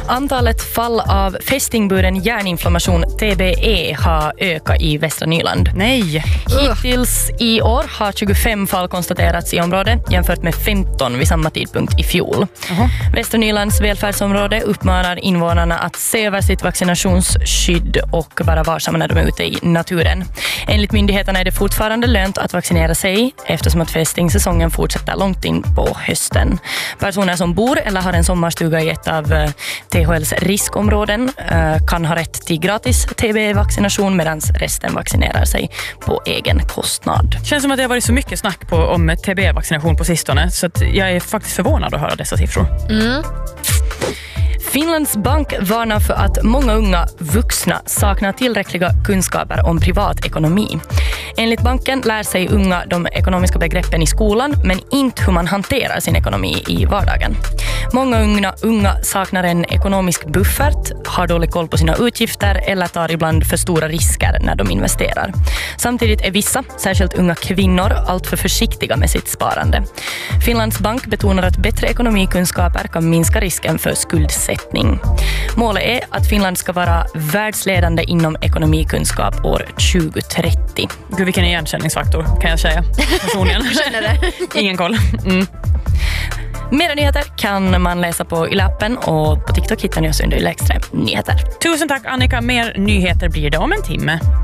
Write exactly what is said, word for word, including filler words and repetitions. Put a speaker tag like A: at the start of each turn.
A: Antalet fall av fästingburen hjärninflammation T B E har ökat i Västra Nyland.
B: Nej.
A: Hittills i år har tjugofem fall konstaterats i området jämfört med femton vid samma tidpunkt i fjol. Uh-huh. Västra Nylands välfärdsområde uppmanar invånarna att se över sitt vaccinationsskydd och vara varsamma när de är ute i naturen. Enligt myndigheterna är det fortfarande lönt att vaccinera sig eftersom att fästingsäsongen fortsätter långt in på hösten. Personer som bor eller har en sommarstuga i ett av T H L:s riskområden kan ha rätt till gratis T B E-vaccination medan resten vaccinerar sig på egen kostnad.
B: Det känns som att det har varit så mycket snack på, om T B E-vaccination på sistone så att jag är faktiskt förvånad att höra dessa siffror.
A: Mm. Finlands bank varnar för att många unga vuxna saknar tillräckliga kunskaper om privatekonomi. Enligt banken lär sig unga de ekonomiska begreppen i skolan men inte hur man hanterar sin ekonomi i vardagen. Många unga, unga saknar en ekonomisk buffert, har dålig koll på sina utgifter eller tar ibland för stora risker när de investerar. Samtidigt är vissa, särskilt unga kvinnor, alltför försiktiga med sitt sparande. Finlands bank betonar att bättre ekonomikunskaper kan minska risken för skuldsättning. Målet är att Finland ska vara världsledande inom ekonomikunskap år tjugo trettio.
B: Gud, vilken igenkänningsfaktor kan jag säga personligen.
A: Känner det.
B: Ingen koll. Mm.
A: Mera nyheter kan man läsa på Yle-appen och på TikTok hittar ni oss under Yle Extra nyheter.
B: Tusen tack Annika, mer nyheter blir det om en timme.